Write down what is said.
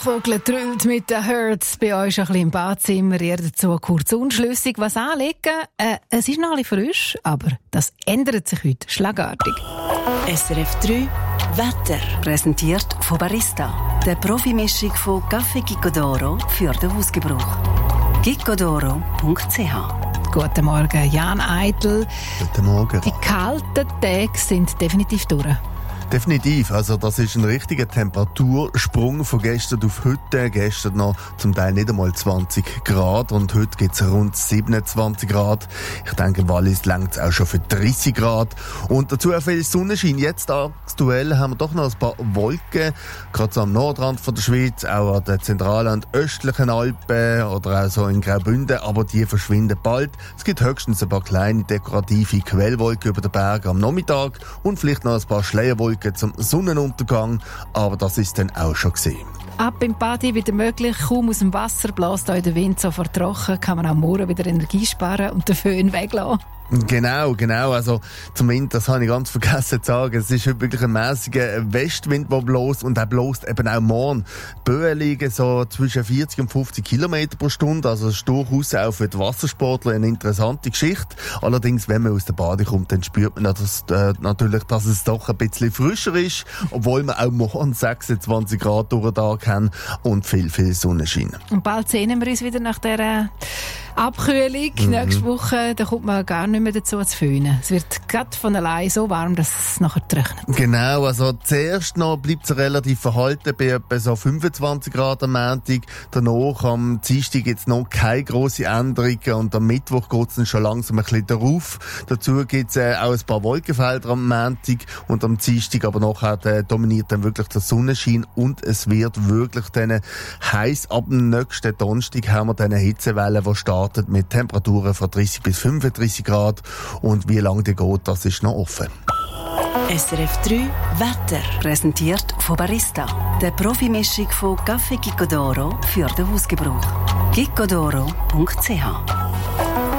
Vogel trüllt mit den Hurts bei euch ein bisschen im Badzimmer. Ihr dazu kurz unschlüssig was anlegen. Es ist noch ein bisschen frisch, aber das ändert sich heute schlagartig. SRF 3 Wetter. Präsentiert von Barista. Der Profimischung von Café Gicodoro für den Hausgebrauch. gicodoro.ch. Guten Morgen, Jan Eitel. Guten Morgen. Die kalten Tage sind definitiv durch. Definitiv, also das ist ein richtiger Temperatursprung von gestern auf heute. Gestern noch zum Teil nicht einmal 20 Grad und heute gibt es rund 27 Grad. Ich denke, im Wallis reicht es auch schon für 30 Grad. Und dazu auch viel Sonnenschein. Jetzt aktuell haben wir doch noch ein paar Wolken, gerade so am Nordrand von der Schweiz, auch an den zentralen und östlichen Alpen oder auch so in Graubünden, aber die verschwinden bald. Es gibt höchstens ein paar kleine dekorative Quellwolken über den Bergen am Nachmittag und vielleicht noch ein paar Schleierwolken zum Sonnenuntergang, aber das ist dann auch schon gesehen. Ab im Badi wieder möglich, kaum aus dem Wasser, bläst euch der Wind sofort trocken, kann man auch morgen wieder Energie sparen und den Föhn weglassen. Genau. Also, zumindest, das habe ich ganz vergessen zu sagen. Es ist wirklich ein mäßiger Westwind, der bläst und der bläst eben auch morgen. Die Böen liegen so zwischen 40 und 50 Kilometer pro Stunde. Also, das ist durchaus auch für die Wassersportler eine interessante Geschichte. Allerdings, wenn man aus der Bade kommt, dann spürt man natürlich, dass es doch ein bisschen frischer ist, obwohl man auch morgen 26 Grad durch den Tag haben und viel Sonnenschein. Und bald sehen wir uns wieder nach dieser Abkühlung. Nächste Woche, da kommt man gar nicht mehr dazu zu föhnen. Es wird gerade von allein so warm, dass es nachher trocknet. Genau, also zuerst noch bleibt es relativ verhalten bei etwa so 25 Grad am Montag. Danach am Dienstag gibt es noch keine grossen Änderungen und am Mittwoch geht es dann schon langsam ein bisschen darauf. Dazu gibt es auch ein paar Wolkenfelder am Montag und am Dienstag, aber nachher dominiert dann wirklich der Sonnenschein und es wird wirklich dann heiß. Ab dem nächsten Donnerstag haben wir dann eine Hitzewelle, die startet mit Temperaturen von 30 bis 35 Grad. Und wie lange die geht, das ist noch offen. SRF 3 Wetter. Präsentiert von Barista. Der Profimischung von Café Gicodoro für den Hausgebrauch. gicodoro.ch